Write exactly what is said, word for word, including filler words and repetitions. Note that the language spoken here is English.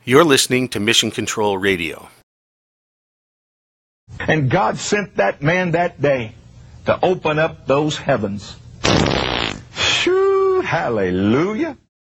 You're listening to Mission Control Radio. And God sent that man that day to open up those heavens. Shoo, hallelujah.